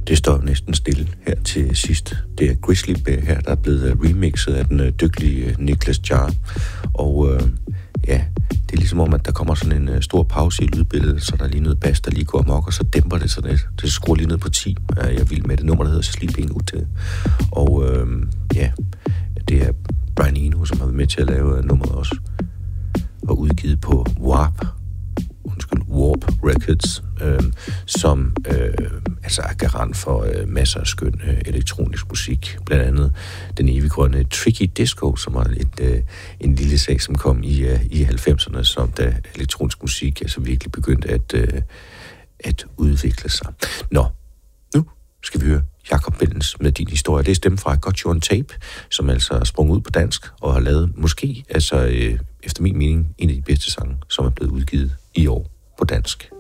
Det står næsten stille her til sidst. Det er Grizzly Bear her, der er blevet remixet af den dygtige Nicholas Jar. Og ja, det er ligesom om, at der kommer sådan en stor pause i lydbilledet, så der er lige noget bas, der lige går amok, og så dæmper det sådan lidt. Det skruer lige ned på 10. Jeg vil med det nummer, der hedder Sleeping Ute. Og ja, det er Brian Eno, som har været med til at lave nummeret også. Og udgivet på Warp Records, som altså er garant for masser af skøn elektronisk musik. Blandt andet den eviggrønne Tricky Disco, som var en lille sag, som kom i 90'erne, som da elektronisk musik altså virkelig begyndte at udvikle sig. Nå, nu skal vi høre Jakob Bellens med din historie. Det er stemme fra Got You On Tape, som altså er sprunget ud på dansk og har lavet måske, altså efter min mening, en af de bedste sange, som er blevet udgivet i år på dansk.